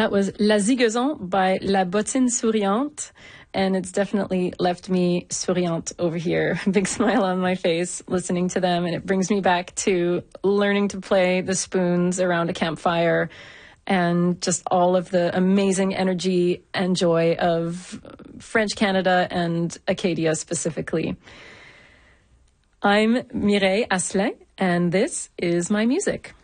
That was La Zigazon by La Bottine Souriante, and it's definitely left me souriante over here. Big smile on my face listening to them, and it brings me back to learning to play the spoons around a campfire and just all of the amazing energy and joy of French Canada and Acadia specifically. I'm Mireille Asselin, and this is my music.